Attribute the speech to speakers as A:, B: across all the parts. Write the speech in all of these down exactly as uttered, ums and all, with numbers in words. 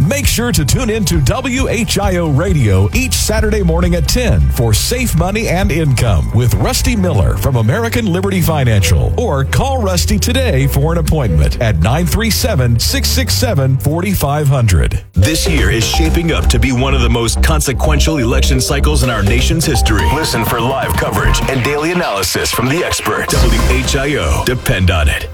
A: Make sure to tune in to W H I O Radio each Saturday morning at ten for Safe Money and Income with Rusty Miller from American Liberty Financial. Or call Rusty today for an appointment at nine three seven, six six seven, four five zero zero.
B: This year is shaping up to be one of the most consequential election cycles in our nation's history. Listen for live coverage and daily analysis from the experts. W H I O. Depend on it.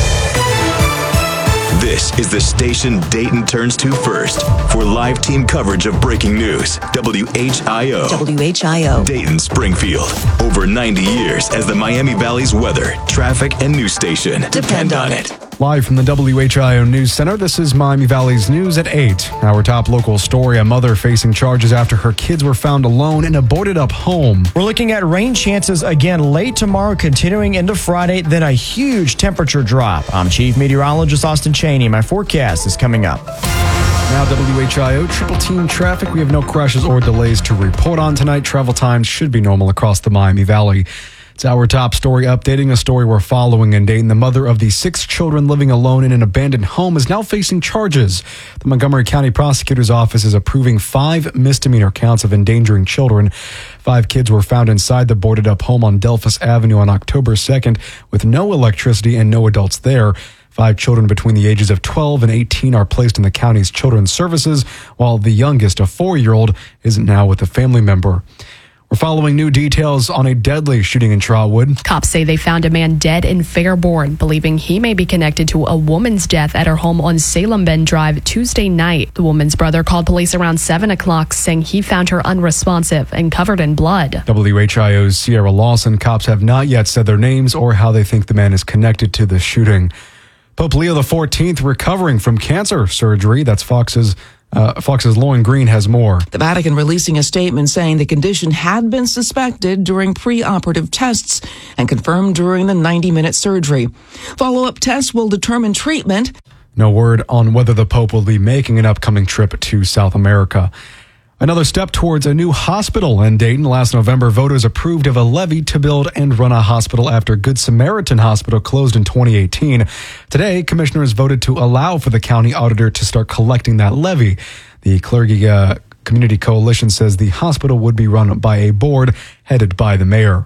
B: This is the station Dayton turns to first for live team coverage of breaking news. W H I O.
C: W H I O.
B: Dayton, Springfield. Over ninety years as the Miami Valley's weather, traffic, and news station. Depend on it.
D: Live from the W H I O News Center, this is Miami Valley's News at eight. Our top local story, a mother facing charges after her kids were found alone in a boarded-up home.
E: We're looking at rain chances again late tomorrow, continuing into Friday, then a huge temperature drop. I'm Chief Meteorologist Austin Cheney. My forecast is coming up.
D: Now W H I O triple team traffic. We have no crashes or delays to report on tonight. Travel times should be normal across the Miami Valley. It's our top story, updating a story we're following in Dayton. The mother of the six children living alone in an abandoned home is now facing charges. The Montgomery County Prosecutor's Office is approving five misdemeanor counts of endangering children. Five kids were found inside the boarded-up home on Delphus Avenue on October second with no electricity and no adults there. Five children between the ages of twelve and eighteen are placed in the county's children's services, while the youngest, a four-year-old, is now with a family member. We're following new details on a deadly shooting in Trotwood.
F: Cops say they found a man dead in Fairborn, believing he may be connected to a woman's death at her home on Salem Bend Drive Tuesday night. The woman's brother called police around seven o'clock, saying he found her unresponsive and covered in blood.
D: W H I O's Sierra Lawson. Cops have not yet said their names or how they think the man is connected to the shooting. Pope Leo the fourteenth recovering from cancer surgery. That's Fox's Uh, Fox's Lauren Green has more.
G: The Vatican releasing a statement saying the condition had been suspected during pre-operative tests and confirmed during the ninety-minute surgery. Follow-up tests will determine treatment.
D: No word on whether the Pope will be making an upcoming trip to South America. Another step towards a new hospital in Dayton. Last November, voters approved of a levy to build and run a hospital after Good Samaritan Hospital closed in twenty eighteen. Today, commissioners voted to allow for the county auditor to start collecting that levy. The Clergy uh, Community Coalition says the hospital would be run by a board headed by the mayor.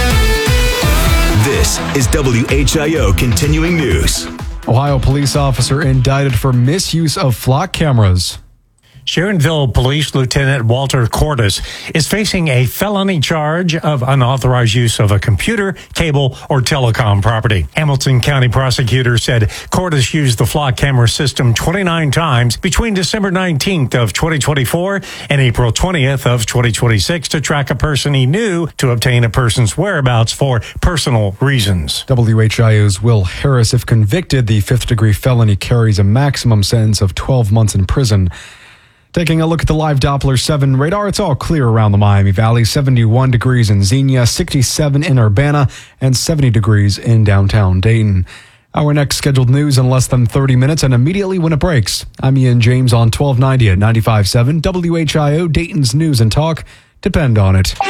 B: This is W H I O Continuing News.
D: Ohio police officer indicted for misuse of flock cameras.
H: Sharonville Police Lieutenant Walter Cordes is facing a felony charge of unauthorized use of a computer, cable, or telecom property. Hamilton County prosecutors said Cordes used the flock camera system twenty-nine times between December nineteenth of twenty twenty-four and April twentieth of twenty twenty-six to track a person he knew to obtain a person's whereabouts for personal reasons.
D: W H I O's Will Harris, if convicted, the fifth-degree felony carries a maximum sentence of twelve months in prison. Taking a look at the live Doppler seven radar, it's all clear around the Miami Valley. seventy-one degrees in Xenia, sixty-seven in Urbana, and seventy degrees in downtown Dayton. Our next scheduled news in less than thirty minutes and immediately when it breaks. I'm Ian James on twelve ninety at ninety-five point seven W H I O, Dayton's News and Talk. Depend on it.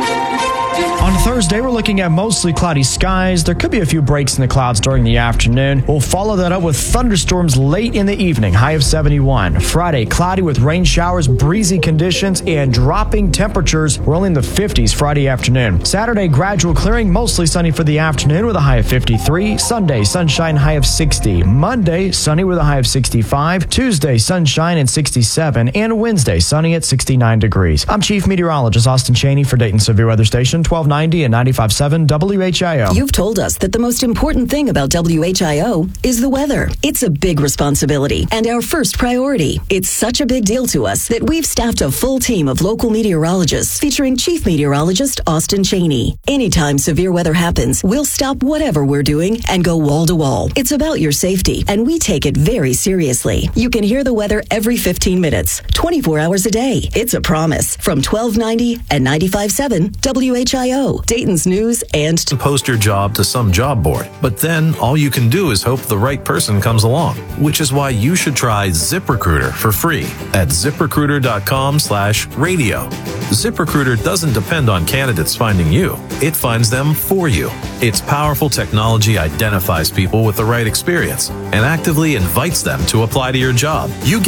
E: On Thursday, we're looking at mostly cloudy skies. There could be a few breaks in the clouds during the afternoon. We'll follow that up with thunderstorms late in the evening, high of seventy-one. Friday, cloudy with rain showers, breezy conditions, and dropping temperatures. We're only in the fifties Friday afternoon. Saturday, gradual clearing, mostly sunny for the afternoon with a high of fifty-three. Sunday, sunshine, high of sixty. Monday, sunny with a high of sixty-five. Tuesday, sunshine and sixty-seven. And Wednesday, sunny at sixty-nine degrees. I'm Chief Meteorologist Austin Cheney for Dayton Severe Weather Station, twelve ninety and ninety-five point seven W H I O.
C: You've told us that the most important thing about W H I O is the weather. It's a big responsibility and our first priority. It's such a big deal to us that we've staffed a full team of local meteorologists featuring Chief Meteorologist Austin Cheney. Anytime severe weather happens, we'll stop whatever we're doing and go wall to wall. It's about your safety, and we take it very seriously. You can hear the weather every fifteen minutes, twenty-four hours a day. It's a promise from twelve ninety and ninety-five point seven W H I O, Dayton's News and
I: Post your job to some job board, but then all you can do is hope the right person comes along, which is why you should try ZipRecruiter for free at ZipRecruiter.com slash radio. ZipRecruiter doesn't depend on candidates finding you. It finds them for you. Its powerful technology identifies people with the right experience and actively invites them to apply to your job. You